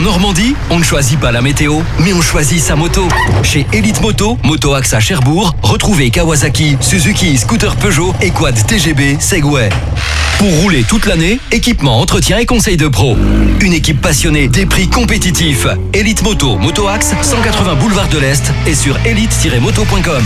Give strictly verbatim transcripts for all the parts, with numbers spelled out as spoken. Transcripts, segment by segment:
Normandie, on ne choisit pas la météo, mais on choisit sa moto. Chez Elite Moto, Moto Axe à Cherbourg, retrouvez Kawasaki, Suzuki, scooter Peugeot et quad T G B, Segway. Pour rouler toute l'année, équipement, entretien et conseils de pro. Une équipe passionnée, des prix compétitifs. Elite Moto, Moto Axe, cent quatre-vingts boulevard de l'Est et sur elite tiret moto point com.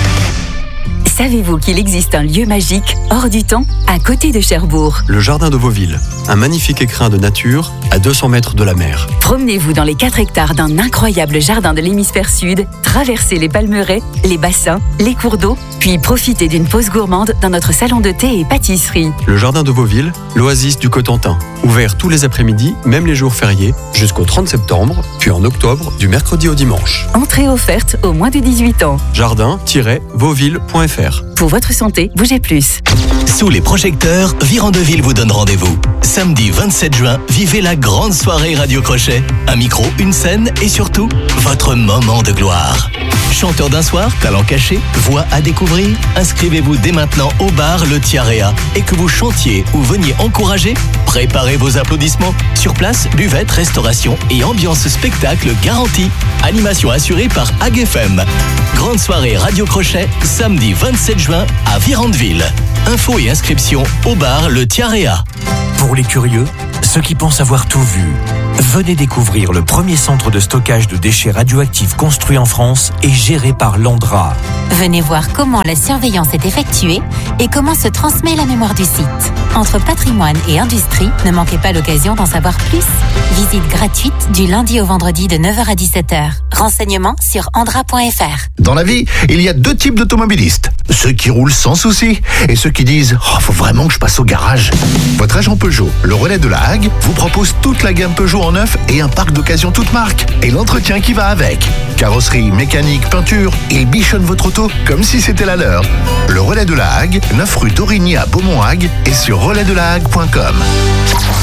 Savez-vous qu'il existe un lieu magique, hors du temps, à côté de Cherbourg? Le jardin de Vauville, un magnifique écrin de nature à deux cents mètres de la mer. Promenez-vous dans les quatre hectares d'un incroyable jardin de l'hémisphère sud, traversez les palmeraies, les bassins, les cours d'eau, puis profitez d'une pause gourmande dans notre salon de thé et pâtisserie. Le jardin de Vauville, l'oasis du Cotentin, ouvert tous les après-midi, même les jours fériés, jusqu'au trente septembre, puis en octobre, du mercredi au dimanche. Entrée offerte aux moins de dix-huit ans. jardin tiret vauville point f r. Pour votre santé, bougez plus. Sous les projecteurs, Virandeville vous donne rendez-vous. Samedi vingt-sept juin, vivez la grande soirée Radio Crochet. Un micro, une scène et surtout, votre moment de gloire. Chanteur d'un soir, talent caché, voix à découvrir. Inscrivez-vous dès maintenant au bar Le Tiarea. Et que vous chantiez ou veniez encourager, préparez vos applaudissements. Sur place, buvette, restauration et ambiance spectacle garantie. Animation assurée par A G F M. Grande soirée Radio Crochet, samedi vingt-sept juin à Virandeville. Infos et inscriptions au bar Le Tiarea. Pour les curieux, ceux qui pensent avoir tout vu, venez découvrir le premier centre de stockage de déchets radioactifs construit en France et géré par l'Andra. Venez voir comment la surveillance est effectuée et comment se transmet la mémoire du site. Entre patrimoine et industrie, ne manquez pas l'occasion d'en savoir plus. Visite gratuite du lundi au vendredi de neuf heures à dix-sept heures. Renseignements sur andra point f r. Dans la vie, il y a deux types d'automobilistes. Ceux qui roulent sans souci et ceux qui disent oh, « faut vraiment que je passe au garage ». Votre agent Peugeot, le relais de la Hague, vous propose toute la gamme Peugeot en neuf et un parc d'occasion toute marque. Et l'entretien qui va avec. Carrosserie, mécanique, peinture, il bichonne votre auto comme si c'était la leur. Le relais de la Hague, neuf rue d'Origny à Beaumont-Hague et sur relais de la hague point com.